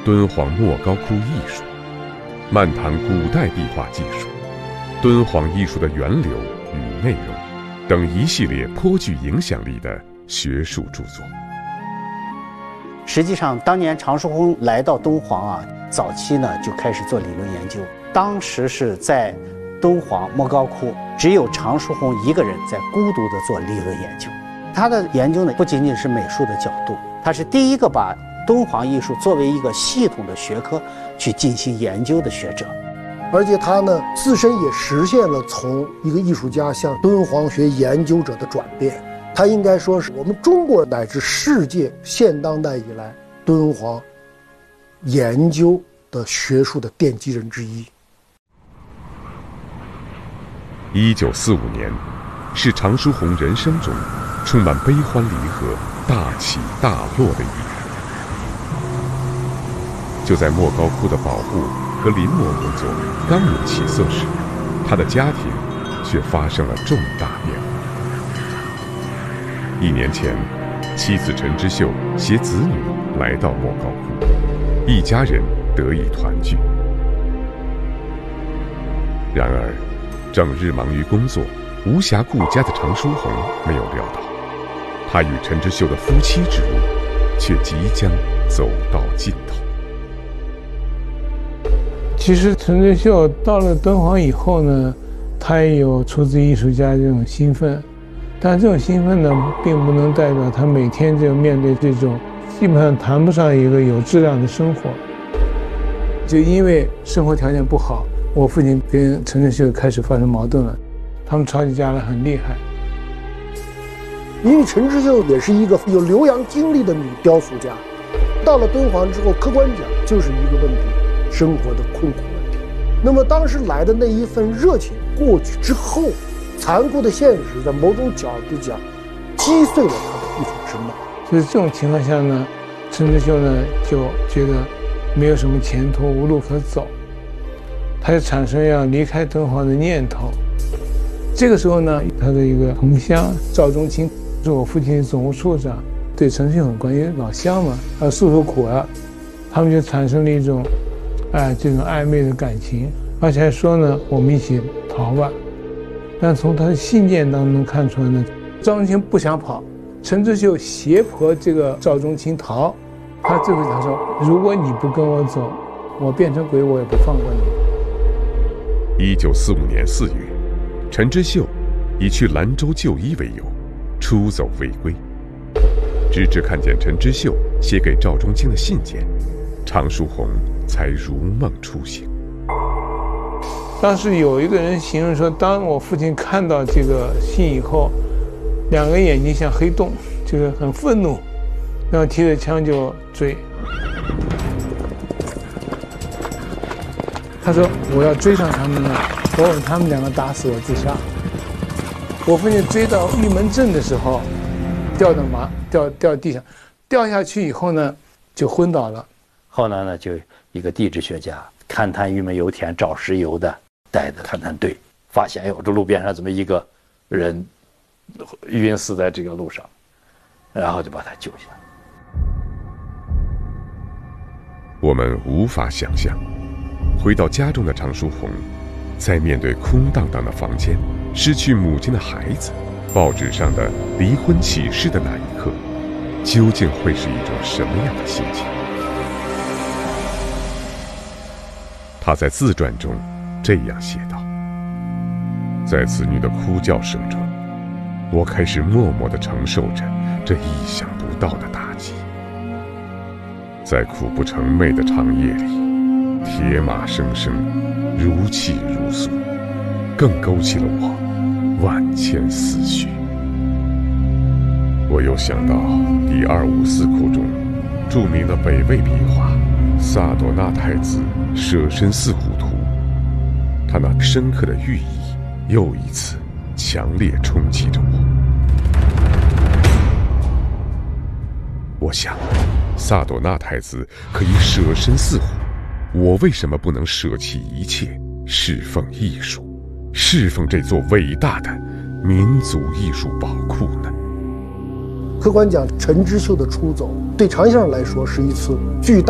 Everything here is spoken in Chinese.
敦煌莫高窟艺术、漫谈古代壁画技术、敦煌艺术的源流与内容等一系列颇具影响力的学术著作。 实际上，当年常书鸿来到敦煌早期呢就开始做理论研究。当时是在敦煌莫高窟，只有常书鸿一个人在孤独地做理论研究。他的研究呢，不仅仅是美术的角度，他是第一个把敦煌艺术作为一个系统的学科去进行研究的学者。 而且他呢，自身也实现了从一个艺术家向敦煌学研究者的转变。他应该说是我们中国乃至世界现当代以来敦煌研究的学术的奠基人之一。 1945年，是常书鸿人生中充满悲欢离合、大起大落的一年。就在莫高窟的保护和临摹工作刚有起色时，他的家庭却发生了重大变化。1年前，妻子陈之秀携子女来到莫高窟，一家人得以团聚。然而，整日忙于工作、无暇顾家的常书鸿没有料到，他与陈之秀的夫妻之路却即将走到尽头。 其实陈之秀到了敦煌以后呢，他也有出自艺术家这种兴奋，但这种兴奋呢，并不能代表他每天就面对这种基本上谈不上一个有质量的生活。就因为生活条件不好，我父亲跟陈之秀开始发生矛盾了，他们吵起架来很厉害。 因为陈之秀也是一个有留洋经历的女雕塑家，到了敦煌之后，客观讲就是一个问题，生活的困苦问题。那么当时来的那一份热情过去之后，残酷的现实在某种角度讲击碎了他的艺术之梦。 所以这种情况下呢，陈之秀呢就觉得没有什么前途，无路可走，他就产生要离开敦煌的念头。这个时候呢，他的一个同乡赵中清是我父亲的总务处长，对陈之秀很关心，老乡嘛，他诉诉苦啊，他们就产生了一种这种暧昧的感情，而且还说呢，我们一起逃吧。但从他的信件当中能看出来呢，赵中清不想跑，陈之秀胁迫这个赵中清逃。他最后他说，如果你不跟我走，我变成鬼我也不放过你。 1945年4月，陈之秀以去兰州就医为由出走未归。直至看见陈之秀写给赵中清的信件，常书鸿才如梦初醒。 当时有一个人形容说，当我父亲看到这个信以后，两个眼睛像黑洞，就是很愤怒，然后提着枪就追。他说我要追上他们了，我把他们两个打死，我自杀。我父亲追到玉门镇的时候，掉地上，掉下去以后呢，就昏倒了。 后来呢，就一个地质学家勘探玉门油田找石油的，带着勘探队，发现这路边上怎么一个人晕死在这个路上，然后就把他救下。 我们无法想象，回到家中的常书鸿，在面对空荡荡的房间、失去母亲的孩子、报纸上的离婚启事的那一刻，究竟会是一种什么样的心情？他在自传中这样写道：在子女的哭叫声中，我开始默默地承受着这意想不到的打击。在苦不成寐的长夜里，铁马声声，如泣如诉，更勾起了我万千思绪。我又想到第254寺库中著名的北魏壁画《萨朵纳太子舍身饲虎图》，他那深刻的寓意又一次强烈冲击着我。我想，萨朵纳太子可以舍身饲虎，我为什么不能舍弃一切，侍奉艺术，侍奉这座伟大的民族艺术宝库呢？ 客观讲，陈之秀的出走对常先生来说是一次巨大